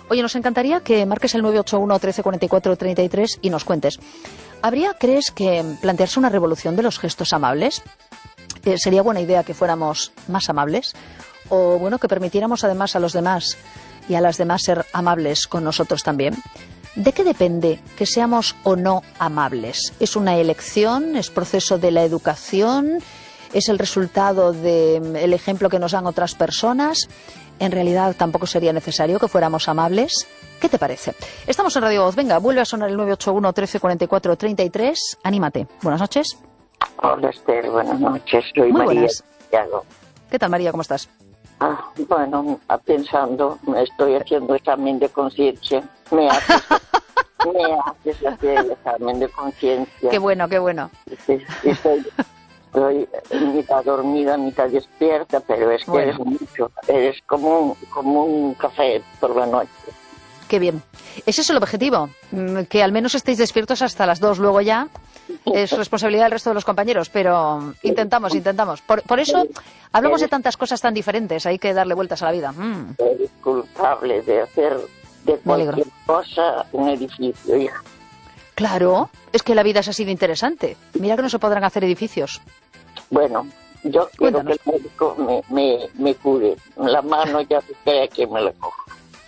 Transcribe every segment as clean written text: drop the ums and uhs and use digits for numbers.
Oye, nos encantaría que marques el 981 13 44 33 y nos cuentes. ¿Crees que plantearse una revolución de los gestos amables? ¿Sería buena idea que fuéramos más amables? O, bueno, que permitiéramos además a los demás y a las demás ser amables con nosotros también. ¿De qué depende que seamos o no amables? ¿Es una elección? ¿Es proceso de la educación? ¿Es el resultado del ejemplo que nos dan otras personas? ¿En realidad tampoco sería necesario que fuéramos amables? ¿Qué te parece? Estamos en Radio Voz. Venga, vuelve a sonar el 981 13 44 33. Anímate. Buenas noches. Hola, Esther. Buenas noches. Soy Muy María buenas. Santiago. ¿Qué tal, María? ¿Cómo estás? Bueno, pensando, estoy haciendo examen de conciencia. Me haces hacer el examen de conciencia. Qué bueno, qué bueno. Estoy mitad dormida, mitad despierta, pero es que Bueno. eres mucho. Eres como un café por la noche. Qué bien. Ese es el objetivo, que al menos estéis despiertos hasta las 2. Luego ya es responsabilidad del resto de los compañeros, pero intentamos. Por eso hablamos de tantas cosas tan diferentes, hay que darle vueltas a la vida. Eres culpable de hacer de Me alegro. cualquier cosa un edificio, hija. Claro, es que la vida es así de interesante. Mira que no se podrán hacer edificios. Bueno, yo quiero Cuéntanos. que el médico me cure. La mano ya sé que me la cojo.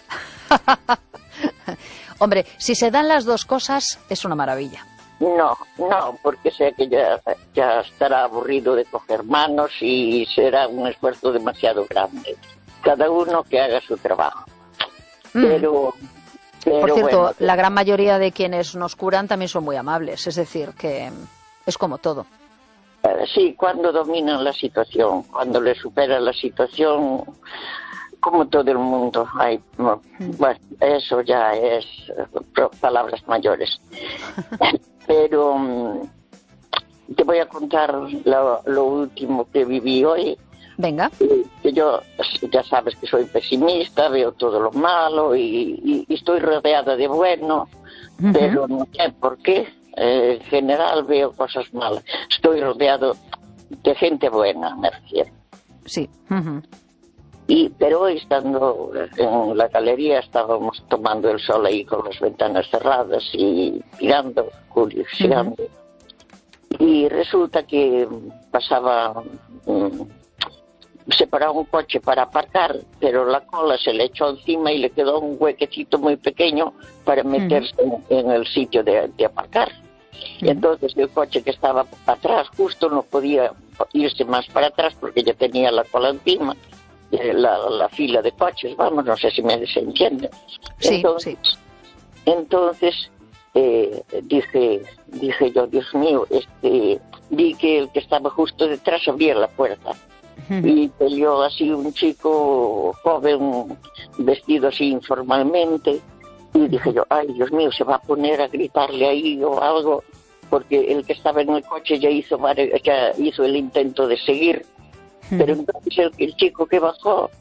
Hombre, si se dan las dos cosas, es una maravilla. No, porque sé que ya estará aburrido de coger manos y será un esfuerzo demasiado grande. Cada uno que haga su trabajo. Pero Por cierto, bueno, la gran mayoría de quienes nos curan también son muy amables, es decir, que es como todo. sí, cuando dominan la situación, cuando le superan la situación, como todo el mundo. Bueno, eso ya es palabras mayores. Pero te voy a contar lo último que viví hoy. Venga. Que yo, ya sabes que soy pesimista, veo todo lo malo y estoy rodeada de bueno, pero no sé por qué. En general veo cosas malas. Estoy rodeado de gente buena, me refiero. Sí. Pero hoy, estando en la galería, estábamos tomando el sol ahí con las ventanas cerradas y mirando, curioseando. Y resulta que pasaba... se paró un coche para aparcar, pero la cola se le echó encima y le quedó un huequecito muy pequeño para meterse en el sitio de aparcar. Y entonces el coche que estaba atrás justo no podía irse más para atrás porque ya tenía la cola encima, la fila de coches, vamos, no sé si me se entiende. Sí, Entonces dije yo, Dios mío, vi que el que estaba justo detrás abría la puerta. Y peleó así un chico joven, vestido así informalmente, y dije yo, ay, Dios mío, se va a poner a gritarle ahí o algo, porque el que estaba en el coche ya hizo el intento de seguir, pero entonces el chico que bajó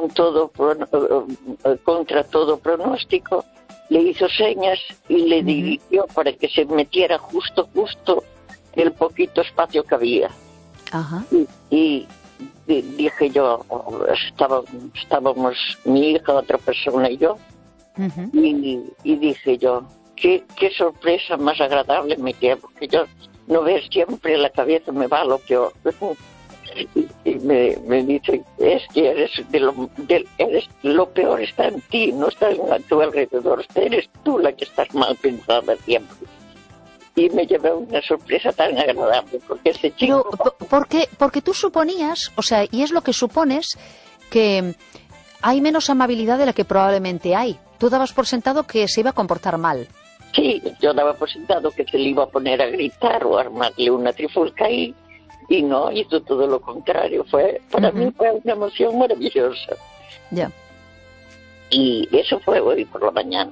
contra todo pronóstico, le hizo señas y le dirigió para que se metiera justo el poquito espacio que había. Y dije yo, estábamos mi hija, otra persona y yo, y dije yo, qué sorpresa más agradable me queda, porque yo no veo siempre la cabeza, me va lo peor. Y me dice, es que eres lo peor está en ti, no está a tu alrededor, eres tú la que estás mal pensada siempre. Y me llevó una sorpresa tan agradable, porque ese chico... Pero, porque tú suponías, o sea, y es lo que supones, que hay menos amabilidad de la que probablemente hay. Tú dabas por sentado que se iba a comportar mal. Sí, yo daba por sentado que se le iba a poner a gritar o a armarle una trifulca ahí, y no, hizo todo lo contrario. Para mí fue una emoción maravillosa. Ya. Y eso fue hoy por la mañana.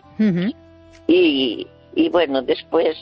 Y bueno, después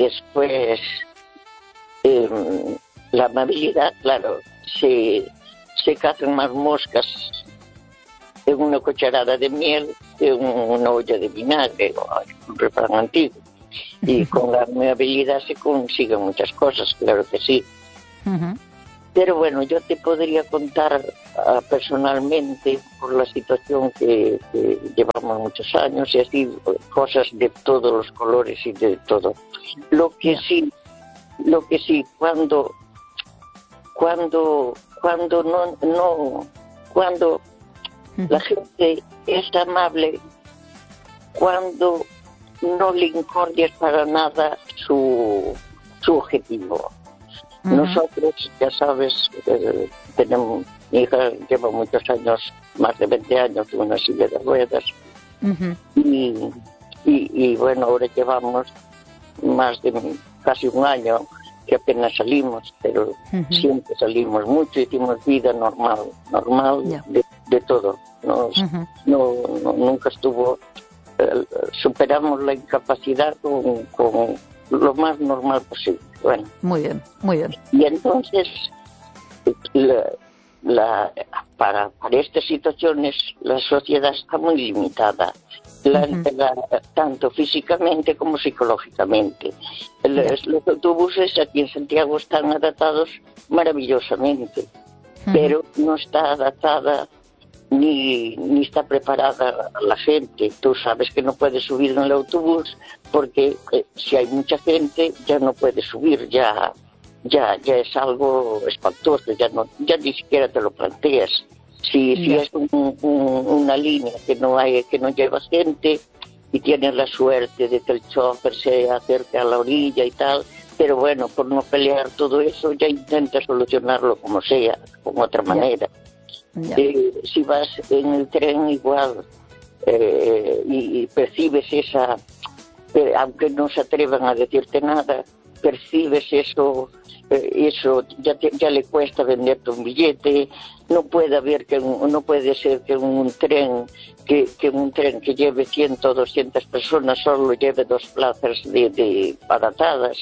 la amabilidad, claro, se cazan más moscas en una cucharada de miel que en una olla de vinagre o un refrán antiguo. Y con la amabilidad se consiguen muchas cosas, claro que sí. Pero bueno, yo te podría contar personalmente, por la situación que llevamos muchos años, y así cosas de todos los colores y de todo. Lo que sí, cuando la gente es amable, cuando no le incordias para nada su objetivo. Nosotros, ya sabes, mi hija lleva muchos años, más de 20 años, en una silla de ruedas. Y bueno, ahora llevamos más de casi un año que apenas salimos, pero siempre salimos mucho, hicimos vida normal de todo. Nunca estuvo, superamos la incapacidad con lo más normal posible. Bueno. Muy bien, muy bien. Y entonces, para estas situaciones, la sociedad está muy limitada, tanto físicamente como psicológicamente. Los autobuses aquí en Santiago están adaptados maravillosamente, pero no está adaptada ni está preparada la gente. Tú sabes que no puedes subir en el autobús porque si hay mucha gente ya no puedes subir, ya es algo espantoso, ya ni siquiera te lo planteas. Si es una línea que no lleva gente y tienes la suerte de que el chofer se acerque a la orilla y tal, pero bueno, por no pelear todo eso ya intenta solucionarlo como sea, con otra manera. Si vas en el tren igual y percibes esa, aunque no se atrevan a decirte nada, percibes eso ya le cuesta venderte un billete. No puede ser que un tren que lleve 100 o 200 personas solo lleve 2 plazas de baratadas.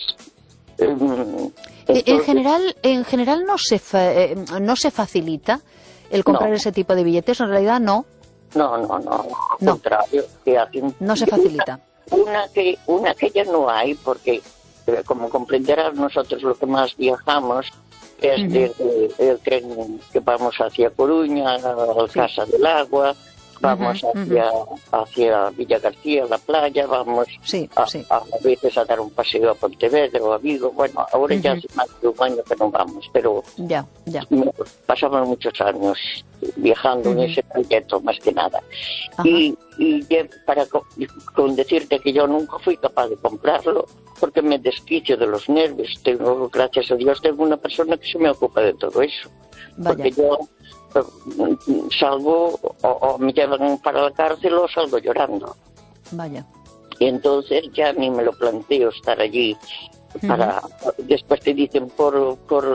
Entonces, en general no se facilita el comprar ese tipo de billetes, en realidad no. No, al contrario. No se facilita. Una que ya no hay, porque como comprenderás, nosotros lo que más viajamos es desde el tren que vamos hacia Coruña, al Casa del Agua, vamos hacia Villa García, la playa, vamos a veces a dar un paseo a Pontevedra o a Vigo. Bueno, ahora ya hace más de un año que no vamos, pero pasamos muchos años viajando en ese proyecto, más que nada. Y para con decirte que yo nunca fui capaz de comprarlo, porque me desquicio de los nervios. Gracias a Dios, tengo una persona que se me ocupa de todo eso. Porque yo salgo o me llevan para la cárcel o salgo llorando. Vaya. Y entonces ya ni me lo planteo estar allí. Después te dicen por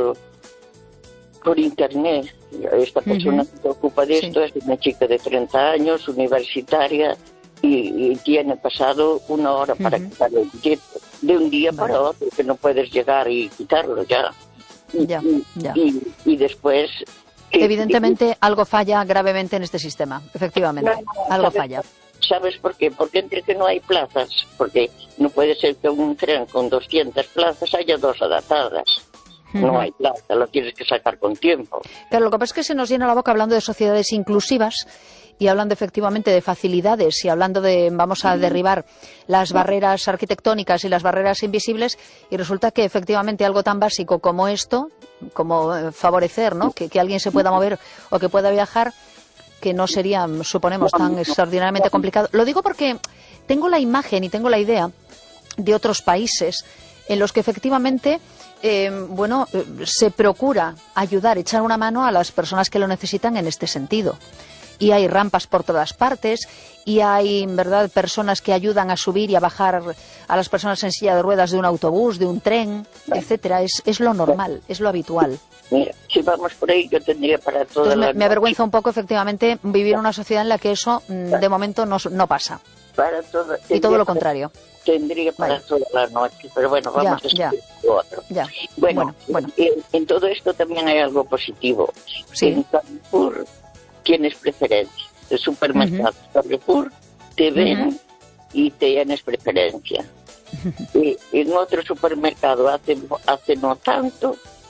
internet, esta persona que se ocupa de esto es una chica de 30 años, universitaria, y tiene pasado 1 hora para quitar el billete. De un día para otro, que no puedes llegar y quitarlo ya. Y después... Evidentemente algo falla gravemente en este sistema, efectivamente, algo falla. ¿Sabes por qué? Porque entre que no hay plazas, porque no puede ser que un tren con 200 plazas haya 2 adaptadas. No hay plaza, lo tienes que sacar con tiempo. Claro, lo que pasa es que se nos llena la boca hablando de sociedades inclusivas y hablando efectivamente de facilidades y hablando de vamos a derribar las barreras arquitectónicas y las barreras invisibles, y resulta que efectivamente algo tan básico como esto, como favorecer, ¿no?, que alguien se pueda mover o que pueda viajar, que no sería, suponemos, tan extraordinariamente complicado. Lo digo porque tengo la imagen y tengo la idea de otros países en los que efectivamente se procura ayudar, echar una mano a las personas que lo necesitan en este sentido. Y hay rampas por todas partes, y hay, en verdad, personas que ayudan a subir y a bajar a las personas en silla de ruedas de un autobús, de un tren, etcétera. Es lo normal, es lo habitual. Mira, si vamos por ahí, yo tendría para toda Entonces, me avergüenza un poco, efectivamente, vivir en una sociedad en la que eso, de momento, no pasa. Y todo lo contrario. Tendría para toda la noche, pero bueno, vamos a escuchar otro. Bueno. En todo esto también hay algo positivo. Sí. En Carrefour tienes preferencia. El supermercado Carrefour te ven y tienes preferencia. En otro supermercado hace no tanto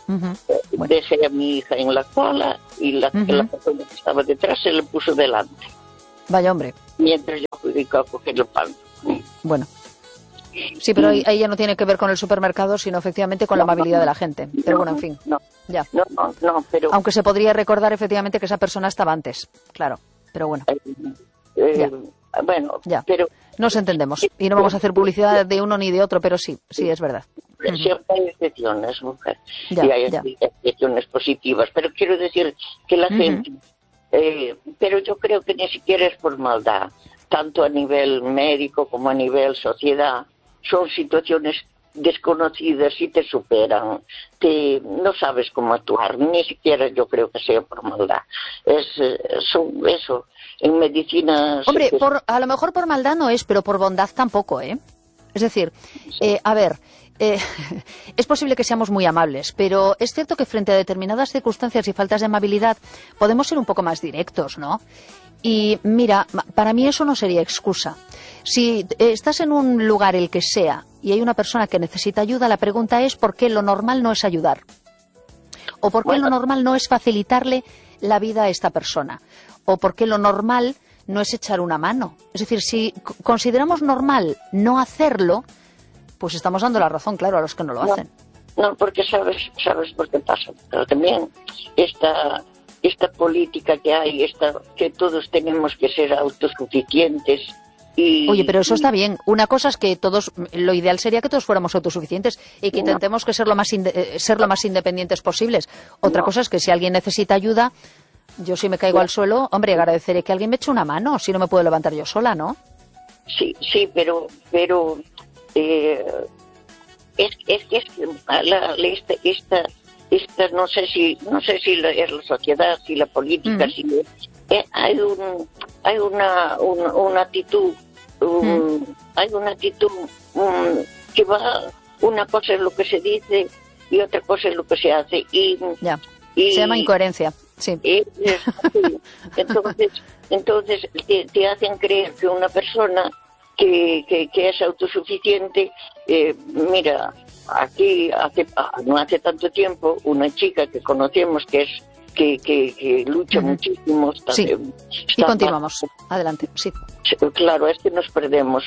Bueno. Dejé a mi hija en la cola y la persona que estaba detrás se le puso delante. Vaya hombre. Mientras yo fui a coger el pan. Bueno. Sí, pero ahí ya no tiene que ver con el supermercado, sino efectivamente con la amabilidad de la gente. Pero bueno, en fin. Ya. No, pero... Aunque se podría recordar efectivamente que esa persona estaba antes. Claro. Pero bueno. Ya. Bueno, ya. Pero... Nos entendemos. Y no vamos a hacer publicidad de uno ni de otro, pero sí, es verdad. Siempre hay excepciones, mujer. Ya, y hay excepciones positivas. Pero quiero decir que la gente... pero yo creo que ni siquiera es por maldad. Tanto a nivel médico como a nivel sociedad. Son situaciones desconocidas y te superan. No sabes cómo actuar. Ni siquiera yo creo que sea por maldad. Son eso. En medicina... Hombre, a lo mejor por maldad no es, pero por bondad tampoco, ¿eh? Es decir, a ver, es posible que seamos muy amables, pero es cierto que frente a determinadas circunstancias y faltas de amabilidad podemos ser un poco más directos, ¿no? Y mira, para mí eso no sería excusa. Si estás en un lugar el que sea y hay una persona que necesita ayuda, la pregunta es ¿por qué lo normal no es ayudar? ¿O por qué lo normal no es facilitarle la vida a esta persona? ¿O por qué lo normal no es echar una mano? Es decir, si consideramos normal no hacerlo, pues estamos dando la razón, claro, a los que no lo hacen. No, porque sabes por qué pasa. Pero también esta política que hay, que todos tenemos que ser autosuficientes. Oye, pero eso está bien. Una cosa es que lo ideal sería que todos fuéramos autosuficientes y que intentemos que ser lo más independientes posibles. Otra cosa es que si alguien necesita ayuda, yo si me caigo al suelo, hombre, agradeceré que alguien me eche una mano, si no me puedo levantar yo sola, ¿no? Sí, pero es que esta no sé si es la sociedad, si la política, hay una actitud, hay una actitud que va, una cosa es lo que se dice y otra cosa es lo que se hace se llama incoherencia. Sí. Entonces te hacen creer que una persona que es autosuficiente, mira, aquí no hace tanto tiempo una chica que conocemos que lucha muchísimo. Y continuamos. Adelante. Sí. Claro, es que nos perdemos.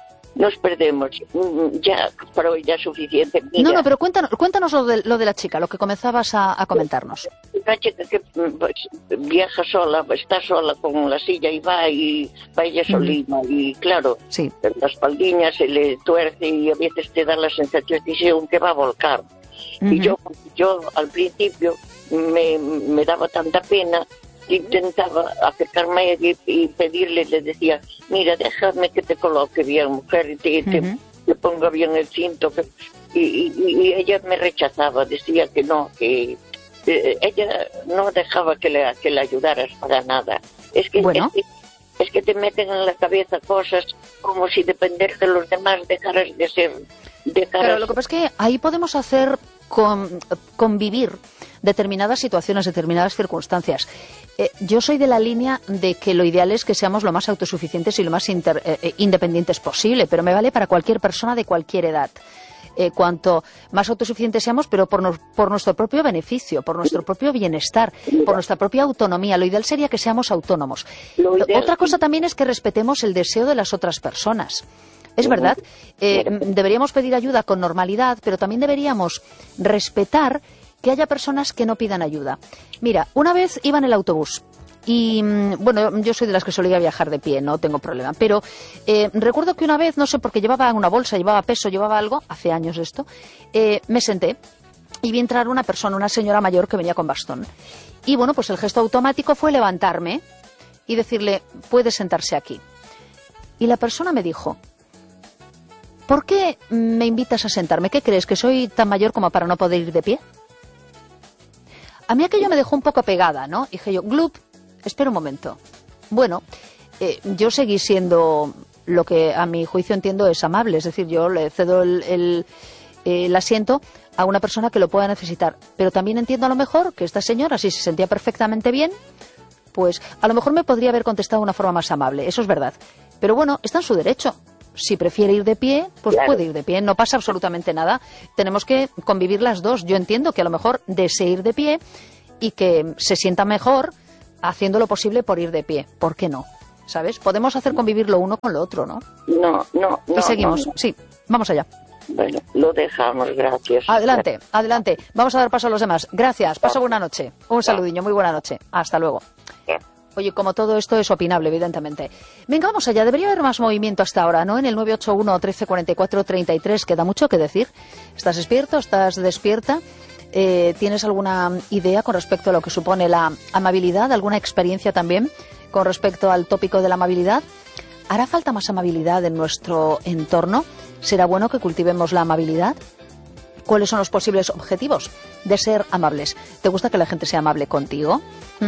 Ya, para hoy ya es suficiente. Mira, no, pero cuéntanos lo de la chica, lo que comenzabas a comentarnos. Una chica que viaja sola, está sola con la silla y va ella solita. Y claro, la espaldilla se le tuerce y a veces te da la sensación de que va a volcar. Y yo al principio me daba tanta pena. Intentaba acercarme a ella y pedirle, le decía, mira, déjame que te coloque bien, mujer, y te ponga bien el cinto. Y ella me rechazaba, decía que no, que ella no dejaba que le ayudaras para nada. Es que te meten en la cabeza cosas como si depender de los demás dejaras de ser... Pero lo que pasa es que ahí podemos hacer convivir determinadas situaciones, determinadas circunstancias. Yo soy de la línea de que lo ideal es que seamos lo más autosuficientes y lo más independientes posible, pero me vale para cualquier persona de cualquier edad. Cuanto más autosuficientes seamos, pero por nuestro propio beneficio, por nuestro propio bienestar, por nuestra propia autonomía. Lo ideal sería que seamos autónomos. Otra cosa también es que respetemos el deseo de las otras personas. Es verdad, deberíamos pedir ayuda con normalidad, pero también deberíamos respetar que haya personas que no pidan ayuda. Mira, una vez iba en el autobús y, bueno, yo soy de las que solía viajar de pie, no tengo problema, pero recuerdo que una vez, no sé, porque llevaba una bolsa, llevaba peso, llevaba algo, hace años esto, me senté y vi entrar una persona, una señora mayor que venía con bastón. Y bueno, pues el gesto automático fue levantarme y decirle, puede sentarse aquí. Y la persona me dijo, ¿por qué me invitas a sentarme? ¿Qué crees, que soy tan mayor como para no poder ir de pie? A mí aquello me dejó un poco pegada, ¿no? Dije yo, Glup, espera un momento. Bueno, yo seguí siendo lo que a mi juicio entiendo es amable. Es decir, yo le cedo el asiento a una persona que lo pueda necesitar. Pero también entiendo a lo mejor que esta señora, si se sentía perfectamente bien, pues a lo mejor me podría haber contestado de una forma más amable. Eso es verdad. Pero bueno, está en su derecho. Si prefiere ir de pie, pues claro, puede ir de pie, no pasa absolutamente nada. Tenemos que convivir las dos. Yo entiendo que a lo mejor desee ir de pie y que se sienta mejor haciendo lo posible por ir de pie. ¿Por qué no? ¿Sabes? Podemos hacer convivir lo uno con lo otro, ¿no? No. Y seguimos. No. Sí, vamos allá. Bueno, lo dejamos, gracias. Adelante. Vamos a dar paso a los demás. Gracias, pasa buena noche. Un saludiño, muy buena noche. Hasta luego. Oye, como todo esto es opinable, evidentemente. Venga, vamos allá. Debería haber más movimiento hasta ahora, ¿no? En el 981 1344 33 queda mucho que decir. ¿Estás despierto? ¿Estás despierta? ¿Tienes alguna idea con respecto a lo que supone la amabilidad? ¿Alguna experiencia también con respecto al tópico de la amabilidad? ¿Hará falta más amabilidad en nuestro entorno? ¿Será bueno que cultivemos la amabilidad? ¿Cuáles son los posibles objetivos de ser amables? ¿Te gusta que la gente sea amable contigo?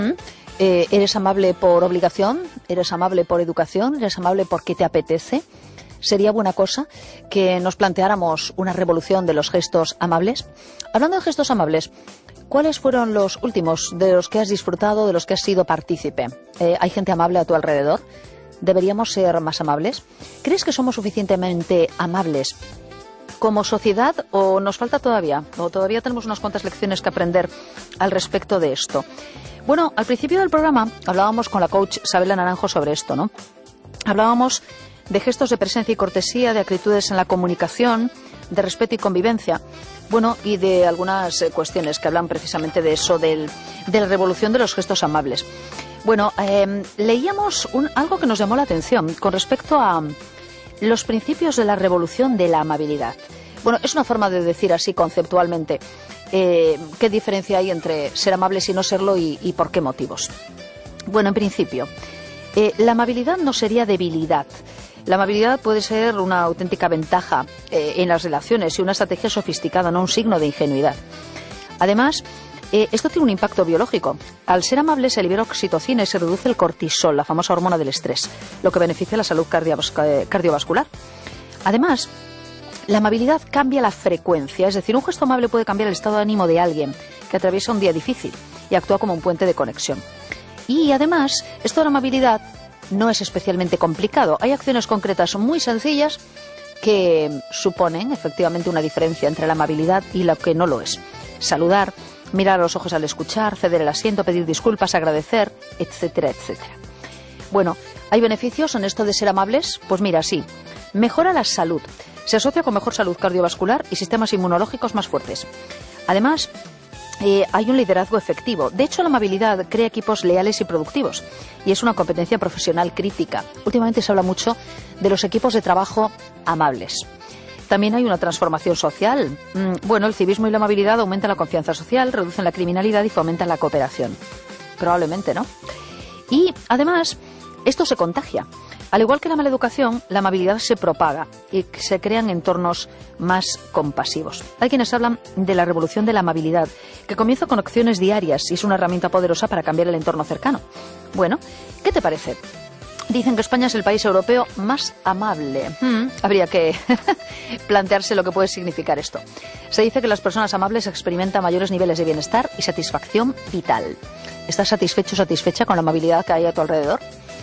¿Eres amable por obligación? ¿Eres amable por educación? ¿Eres amable porque te apetece? ¿Sería buena cosa que nos planteáramos una revolución de los gestos amables? Hablando de gestos amables, ¿cuáles fueron los últimos de los que has disfrutado, de los que has sido partícipe? ¿Hay gente amable a tu alrededor? ¿Deberíamos ser más amables? ¿Crees que somos suficientemente amables como sociedad o nos falta todavía? ¿O todavía tenemos unas cuantas lecciones que aprender al respecto de esto? Bueno, al principio del programa hablábamos con la coach Sabela Naranjo sobre esto, ¿no? Hablábamos de gestos de presencia y cortesía, de actitudes en la comunicación, de respeto y convivencia, bueno, y de algunas cuestiones que hablan precisamente de eso, de la revolución de los gestos amables. Bueno, leíamos algo que nos llamó la atención con respecto a los principios de la revolución de la amabilidad. Bueno, es una forma de decir así conceptualmente qué diferencia hay entre ser amables y no serlo y por qué motivos. Bueno, en principio, la amabilidad no sería debilidad. La amabilidad puede ser una auténtica ventaja en las relaciones y una estrategia sofisticada, no un signo de ingenuidad. Además, esto tiene un impacto biológico. Al ser amable se libera oxitocina y se reduce el cortisol, la famosa hormona del estrés, lo que beneficia la salud cardiovascular. Además, la amabilidad cambia la frecuencia, es decir, un gesto amable puede cambiar el estado de ánimo de alguien que atraviesa un día difícil y actúa como un puente de conexión. Y además, esto de la amabilidad no es especialmente complicado. Hay acciones concretas muy sencillas que suponen efectivamente una diferencia entre la amabilidad y lo que no lo es. Saludar, mirar a los ojos al escuchar, ceder el asiento, pedir disculpas, agradecer, etcétera, etcétera. Bueno, ¿hay beneficios en esto de ser amables? Pues mira, sí. Mejora la salud. Se asocia con mejor salud cardiovascular y sistemas inmunológicos más fuertes. Además, hay un liderazgo efectivo. De hecho, la amabilidad crea equipos leales y productivos y es una competencia profesional crítica. Últimamente se habla mucho de los equipos de trabajo amables. También hay una transformación social. Bueno, el civismo y la amabilidad aumentan la confianza social, reducen la criminalidad y fomentan la cooperación. Probablemente, ¿no? Y además, esto se contagia. Al igual que la mala educación, la amabilidad se propaga y se crean entornos más compasivos. Hay quienes hablan de la revolución de la amabilidad, que comienza con acciones diarias y es una herramienta poderosa para cambiar el entorno cercano. Bueno, ¿qué te parece? Dicen que España es el país europeo más amable. Habría que plantearse lo que puede significar esto. Se dice que las personas amables experimentan mayores niveles de bienestar y satisfacción vital. ¿Estás satisfecho o satisfecha con la amabilidad que hay a tu alrededor?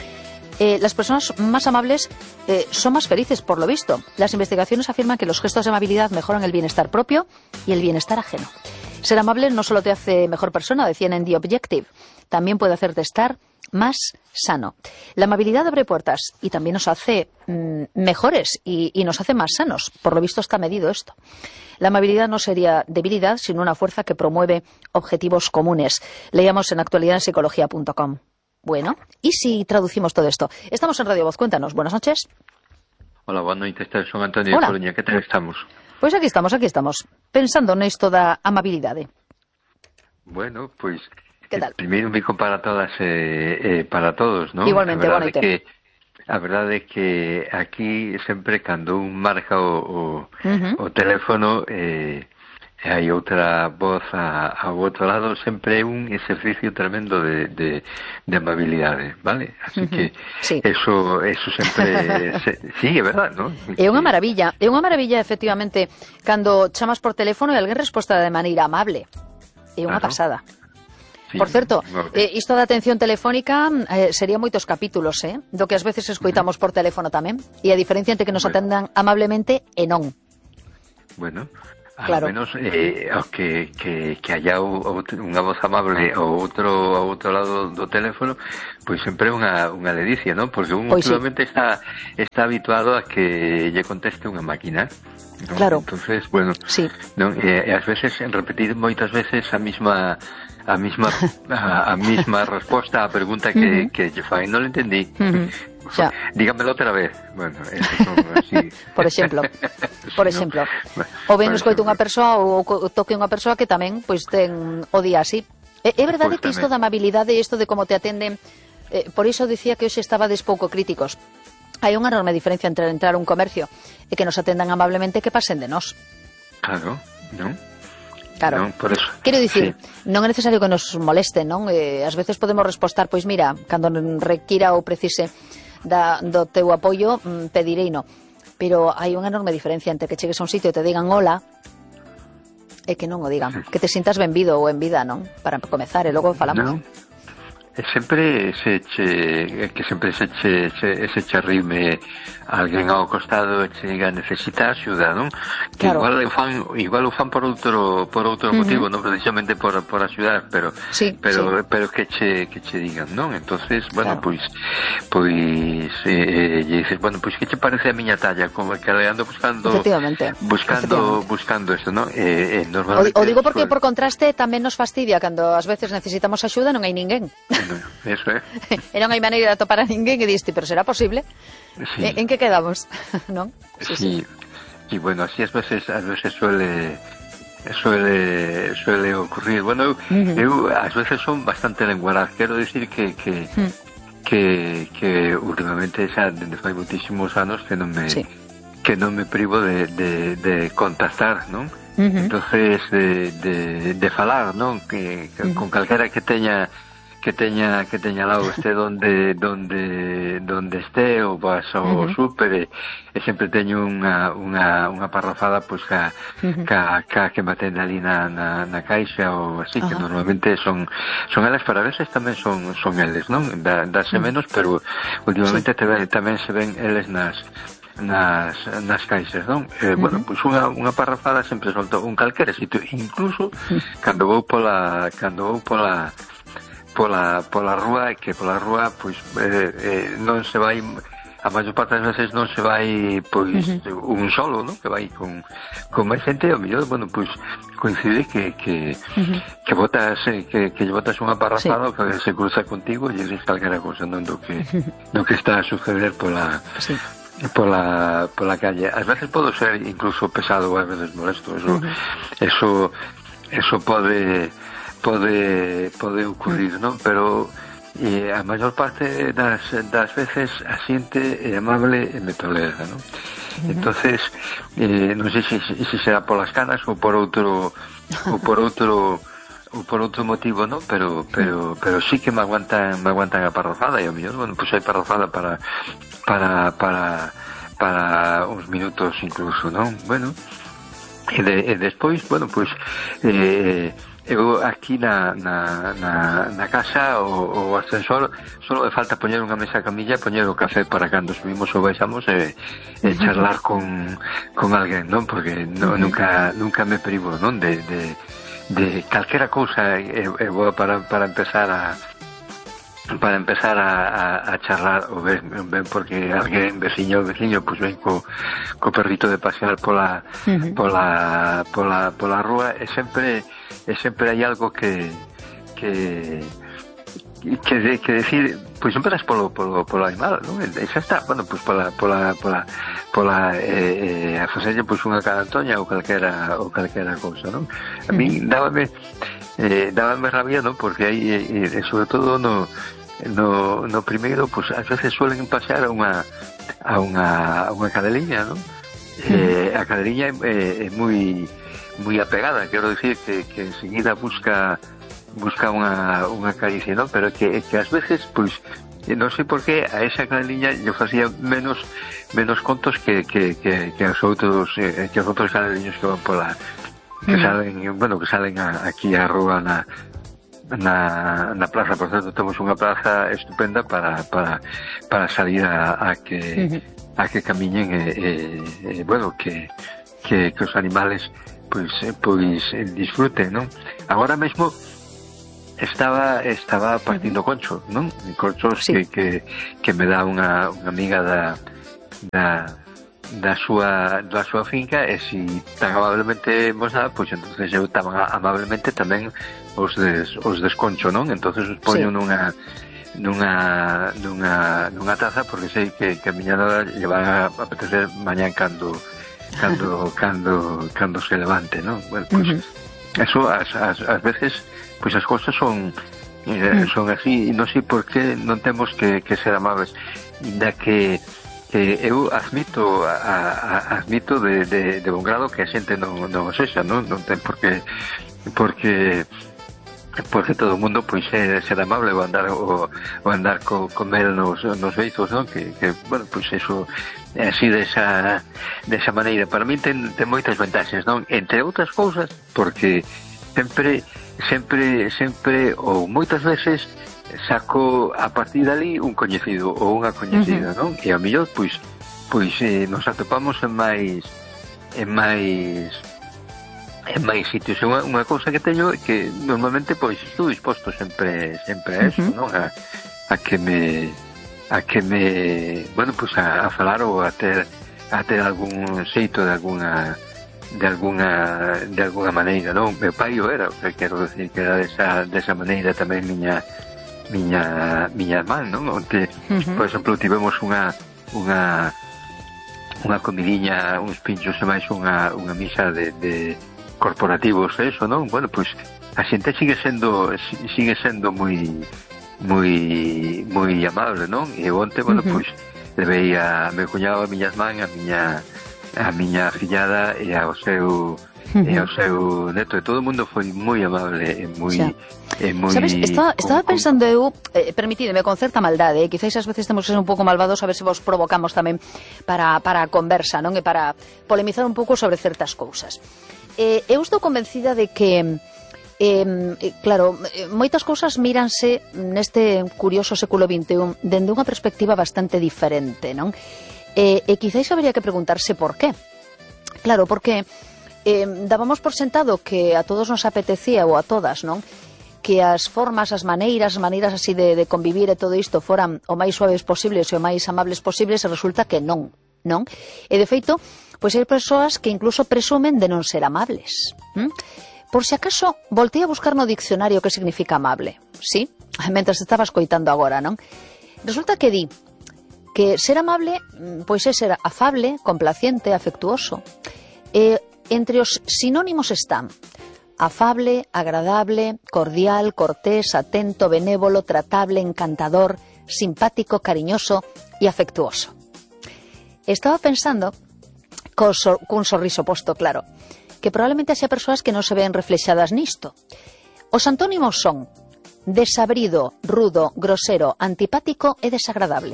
Las personas más amables son más felices, por lo visto. Las investigaciones afirman que los gestos de amabilidad mejoran el bienestar propio y el bienestar ajeno. Ser amable no solo te hace mejor persona, decían en The Objective, también puede hacerte estar más sano. La amabilidad abre puertas y también nos hace mejores y nos hace más sanos. Por lo visto está medido esto. La amabilidad no sería debilidad, sino una fuerza que promueve objetivos comunes. Leíamos en actualidadenpsicología.com. Bueno, ¿y si traducimos todo esto? Estamos en Radio Voz, cuéntanos. Buenas noches. Hola, boa noite, son Antonio de Coruña, que tal estamos? Pois aquí estamos, pensando nisto da amabilidade. Bueno, pois, que tal? Primeiro me para todas para todos, ¿no? Igualmente, boa noite. A verdade é que aquí sempre cando un marca o teléfono hai outra voz ao outro lado, sempre é un exercicio tremendo de amabilidade, vale? Así que sí. Eso sempre sí, é verdade, non? É unha maravilla, efectivamente, cando chamas por teléfono e alguén resposta de maneira amable. É unha pasada. Por certo, isto da atención telefónica sería moitos capítulos, do que ás veces escoitamos por teléfono tamén, e a diferencia entre que nos atendan amablemente e non. Bueno, claro. Ao menos que haya unha voz amable ao outro lado do teléfono, pois sempre é unha delicia, non? Porque un últimamente está habituado a que lle conteste unha máquina, non? Claro. Entonces, bueno, non? E ás veces, repetir moitas veces a mesma resposta á pregunta que lle fai. Non lo entendí. Xa. Dígamelo outra vez. Bueno, eso son así. Por exemplo. O ben escoito unha persoa ou toque unha persoa que tamén pois ten o día así. É verdade que isto da amabilidade e isto de como te atenden, por iso dicía que hoxe estabades pouco críticos. Hai unha enorme diferencia entre entrar a un comercio e que nos atendan amablemente que pasen de nós. Claro, non? Claro, non, por eso. Quero dicir, non é necesario que nos moleste, non? Ás veces podemos respostar, pois mira, cando requira ou precise do teu apoio, pedirei no. Pero hai unha enorme diferencia entre que chegues a un sitio e te digan hola e que non o digan. Que te sintas benvido ou en vida, non? Para comezar, e logo falamos. Non. Sempre se rime alguén ao costado e che diga necesita axuda, non? Que claro. igual o fan por outro motivo, non precisamente por axudar, pero que che digan, non? Entonces, bueno, claro. pois lle dices, bueno, pois que che parece a miña talla, como que ando buscando isto, non? Normalmente o digo porque por contraste tamén nos fastidia cando ás veces necesitamos axuda non hai ninguén. Eso é. E non hai maneira de atopar a ninguén e diste, pero será posible? Sí. En que quedamos? ¿Non? Sí. Y bueno, así a veces suele ocurrir. Bueno, eu ás veces son bastante lenguaraz. Quero decir que últimamente xa dende fai moitísimos anos que non me privo de contactar, non? Entonces de falar, non? Que con calquera que teña lado este donde este ou vas ao súper e sempre teño unha parrafada pois que me atende ali na caixa ou así, que normalmente son elas, para veces tamén son eles, non? Dase menos, pero últimamente tamén se ven eles nas caixas, non? Bueno, pois unha parrafada sempre solto un calquera sitio, incluso cando vou pola rúa, que pola rúa pois non se vai, a maior parte das veces non se vai pois un solo, non? Que vai con máis xente, ao mellor, bueno, pois coincide que botas unha parrafada ou que se cruza contigo e dices calquera cousa, non? Do que está a suceder pola calle. Ás veces podo ser incluso pesado ou ás veces molesto, eso pode ocurrir, non? Pero a maior parte das veces a xente é amable e me tolera, non? Entonces non sei se será polas canas ou por outro motivo, non? Pero sí que me aguantan a parrafada, e ao mellor, bueno, pois hai parrafada para uns minutos incluso, non? Bueno, e despois, bueno, pois eu aquí na casa o ascensor solo me falta poñer unha mesa camilla, poñer o café para cando subimos ou baixamos e charlar con alguén, non? Porque nunca me privo, non? De calquera cousa é boa para empezar a charlar, ou ben porque alguén, veciño, pois ven co perrito de pasear pola rúa, e sempre hai algo que decir, pois empezas polo animal, non? E xa está, bueno, pois pola a facerlle pois unha carantoña ou calquera cousa, non? A min dábame rabia, non? Porque aí, sobre todo no primeiro, pois ás veces suelen pasear a unha cadeliña, non? A cadeliña é moi apegada, quero dicir que enseguida busca unha caricia, non? Pero que ás veces, pois, non sei por qué a esa cadeliña yo facía menos contos que os outros cadeliños que van pola que salen aquí á rúa na plaza. Por certo, temos unha plaza estupenda para salir a que camiñen bueno, que os animales pois disfruten, non? Agora mesmo estaba partindo concho, non? Conchos que me dá unha amiga da súa finca, e si tan amablemente mos dá, pois entonces eu tan amablemente tamén os desconcho, non? Entonces os poño nunha taza, porque sei que a miña nora lle van a apetecer mañán cando se levante, non? Bueno, pois eso ás veces pois as cousas son así, e non sei por que non temos que ser amables, inda que eu admito de bon grado que a xente non o sexa, non ten por que, porque todo o mundo pois ser amable ou andar con mel nos beizos, non? Que bueno, pois eso é así desa maneira. Para min ten moitas vantaxes, non? Entre outras cousas, porque sempre ou moitas veces saco a partir dali un coñecido ou unha coñecida, non? E a mellor pois nos atopamos en máis sitios. É unha cousa que teño, que normalmente pois estou disposto sempre a eso, non? A que me bueno, pois a falar ou a ter algún xeito de alguna maneira, non? Meu pai o era, o que quero decir que era desa maneira tamén miña irmán, non? Onde, por exemplo, tivemos unha comidiña, uns pinchos e máis unha misa de corporativos, eso, non? Bueno, pois a xente sigue sendo moi amable, non? E onte, bueno, pois levei a meu cuñado, a miña irmán, a miña fillada e ao seu neto, e todo o mundo foi moi amable e moi... Sabes, estaba pensando eu, permitídeme, con certa maldade, quizáis ás veces temos que ser un pouco malvados, a ver se vos provocamos tamén para a conversa, non? E para polemizar un pouco sobre certas cousas. Eu estou convencida de que claro, moitas cousas míranse neste curioso século XXI dende unha perspectiva bastante diferente, non? E quizáis habería que preguntarse por qué. Claro, porque dábamos por sentado que a todos nos apetecía, ou a todas, non? Que as formas, as maneiras así de convivir e todo isto foran o máis suaves posibles e o máis amables posibles, e resulta que non? E de feito, pois hai persoas que incluso presumen de non ser amables. Por si acaso, voltei a buscar no diccionario que significa amable, sí? Mentras estaba escoitando agora, non? Resulta que di que ser amable, pois é ser afable, complaciente, afectuoso. Entre os sinónimos están afable, agradable, cordial, cortés, atento, benévolo, tratable, encantador, simpático, cariñoso e afectuoso. Estaba pensando, cun sorriso posto, claro, que probablemente haxa persoas que non se ven reflexadas nisto. Os antónimos son desabrido, rudo, grosero, antipático e desagradable.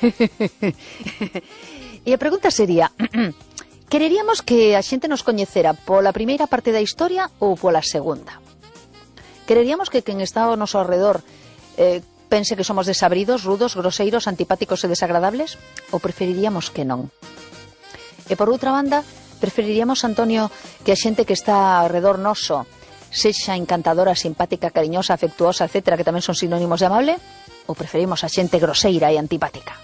E a pregunta sería... Quereríamos que a xente nos coñecera pola primeira parte da historia ou pola segunda? Quereríamos que quen está ao noso alrededor pense que somos desabridos, rudos, groseiros, antipáticos e desagradables? Ou preferiríamos que non? E por outra banda, preferiríamos, Antonio, que a xente que está ao alrededor noso sexa encantadora, simpática, cariñosa, afectuosa, etcétera, que tamén son sinónimos de amable? Ou preferimos a xente groseira e antipática?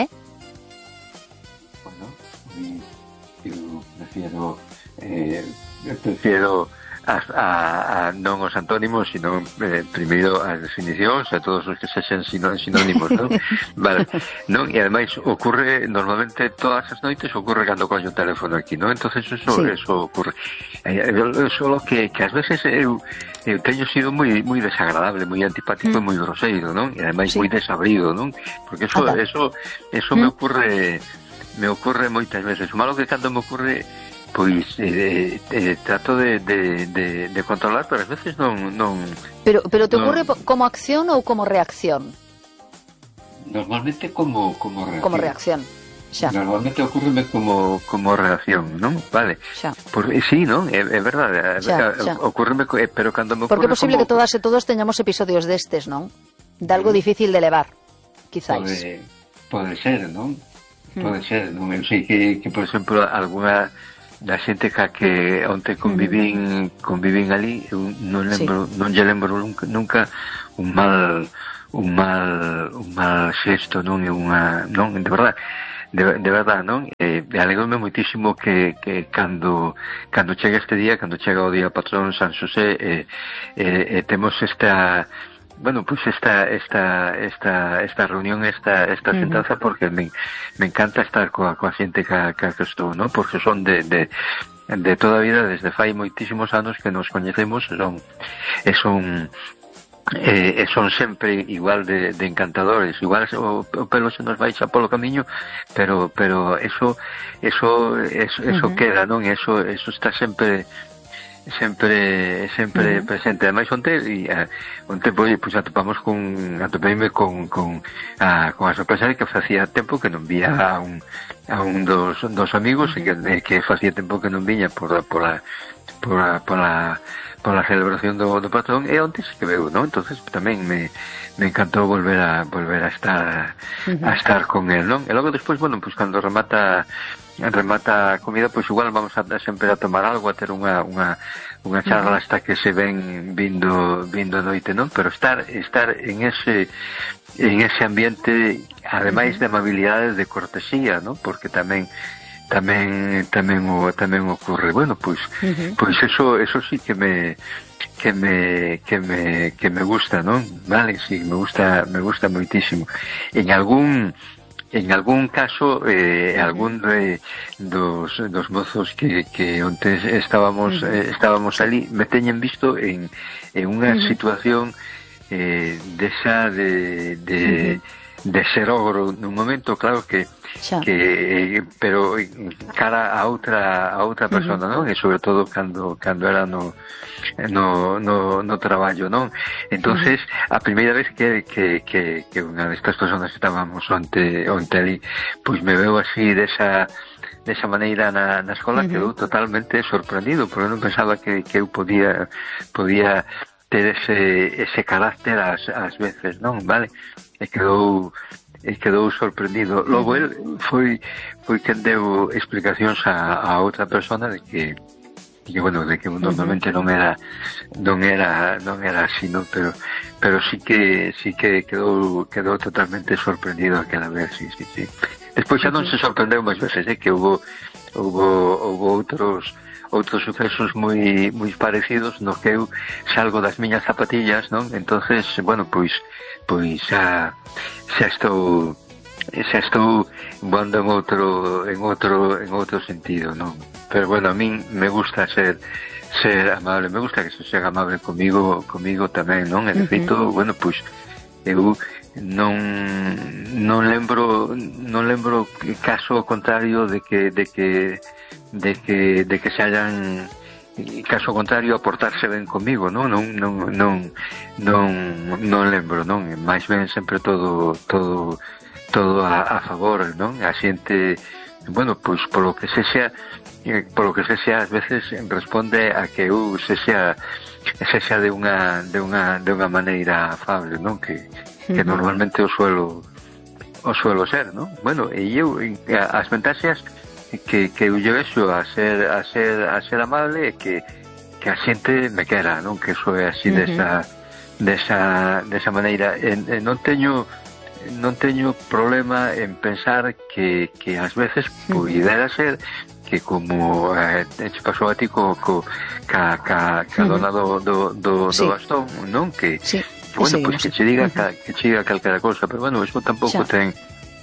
Prefiero a non os antónimos, sino primeiro as definicións e todos os que sexen sinónimos, non? Vale, non? E ademais ocurre normalmente todas as noites, ocurre cando coño o teléfono aquí, non? Entonces eso ocurre. Solo que ás veces eu teño sido moi desagradable, moi antipático e moi groseiro, non? E ademais moi desabrido, non? Porque eso me ocurre moitas veces. O malo que cando me ocurre, pois trato de controlar, pero ás veces non. Pero te ocurre como acción ou como reacción? Normalmente como reacción. Como reacción. Normalmente ocurreme como reacción, non? Vale. Sí, non? É verdade. Ocurreme, pero cando me ocurre... Porque é posible que todas e todos teñamos episodios destes, non? De algo difícil de levar, quizáis. Pode ser, non? Pode ser, non? Eu sei que por exemplo, alguna da xente que onte convivín ali, eu non lle lembro nunca un mal xesto, non? Non, de verdade, non? Alegrome moitísimo que cando chega este día, cando chega o día patrón San Xosé, temos esta reunión, esta sentanza, porque me encanta estar coa xente que estou, non? Porque son de toda a vida, desde fai moitísimos anos que nos coñecemos, son sempre igual de encantadores. Igual o pelo se nos vai xa polo camiño, pero eso queda, non? Eso está sempre presente. Ademais, onte pois atopeime con a sorpresa de que facía tempo que non vía a un dos amigos, e que facía tempo que non viña por la celebración do patrón, e onte que veu, non? Entonces tamén me encantou volver a estar con él, non? E logo despois, pois cando remata a comida, pois igual vamos sempre a tomar algo, a ter unha charla hasta que se ven vindo a noite, non? Pero estar en ese ambiente, ademais de amabilidade, de cortesía, non? Porque tamén ocurre. Bueno, pois eso sí que me gusta, non? Vale, sí, me gusta moitísimo. En algún caso, algún dos mozos que onte estábamos ali, me teñen visto en unha situación desa de ser ogro nun momento, claro que pero cara a outra persona, non? E sobre todo cando era no traballo, non? Entonces, a primeira vez que unha destas personas estábamos onte ali, pois me veo así desa maneira na escola, quedou totalmente sorprendido, porque non pensaba que eu podía ter ese carácter ás veces, non? Vale? E quedou sorprendido. Logo el foi quen deu explicacións a outra persona de que normalmente non era así, non? Pero sí que quedou totalmente sorprendido aquela vez, sí. Despois xa non se sorprendeu máis veces, que houbo outros sucesos moi parecidos no que eu salgo das miñas zapatillas, non? Entonces, bueno, pois xa estou voando en outro sentido, non? Pero bueno, a min me gusta ser amable, me gusta que se sea amable comigo tamén, non? E de feito, bueno, pois eu non lembro caso contrario de que se hayan, caso contrario, a portarse ben comigo, non lembro, non? Mais ben sempre todo a favor, non? A xente, bueno, pois polo que se sea ás veces responde a que eu se sea de unha maneira afable, non? Que normalmente o suelo ser, non? Bueno, e eu as ventaxas que eu lle vexo a ser amable é que a xente me quera, non? Que eso é así desa maneira. Non teño problema en pensar que ás veces pudera ser que como te pasou a ti ca dona do bastón, non? Que bueno, pois que che diga calquera cousa, pero bueno, eso tampouco ten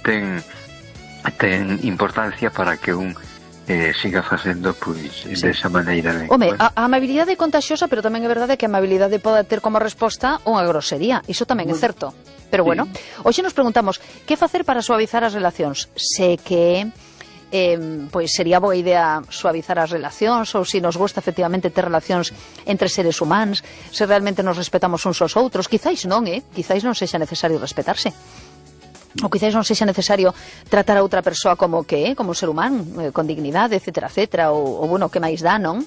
importancia para que un siga facendo pois desa maneira. Home, bueno, a amabilidade é contagiosa, pero tamén é verdade que a amabilidade pode ter como resposta unha grosería, iso tamén é certo. Pero bueno, hoxe nos preguntamos que facer para suavizar as relacións. Sé que pois sería boa idea suavizar as relacións, ou se nos gusta efectivamente ter relacións entre seres humanos, se realmente nos respetamos uns aos outros. Quizáis non, quizáis non sexa necesario respetarse. ou quizás non sexa necesario tratar a outra persoa como que como un ser humano, con dignidade, etcétera, etcétera, ou bueno, que máis dá, non?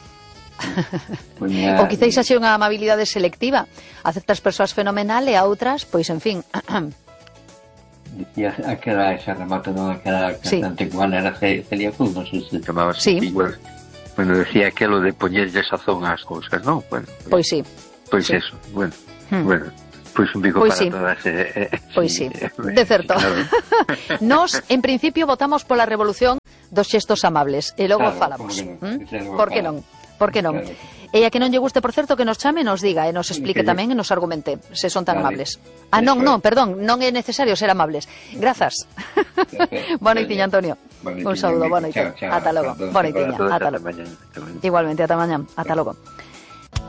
Ou quizás xa unha amabilidade selectiva, a certas persoas fenomenal e a outras, pois en fin. Dicía aquela, ese remate, non? Aquela cantante cubana era Celia Cruz, non sei se chamaba así, igual. Bueno, decía aquelo de poñerlle sazón ás cousas, non? Bueno, pois sí. Pois sí. Eso, bueno, bueno. Pois un bico pois para sí. Todas. Pois sí, de certo. Claro. Nos, en principio, votamos pola revolución dos xestos amables. E logo falamos. Por que non? Por que non? Claro. E a que non lle guste, por certo, que nos chame, nos diga e nos explique tamén e nos argumente se son tan amables. Non, perdón, non é necesario ser amables. Grazas. Boa noitiña, Antonio. Un saúdo, boa noite. Ata logo. Boa noitiña, ata logo. Igualmente, ata mañá. Ata logo.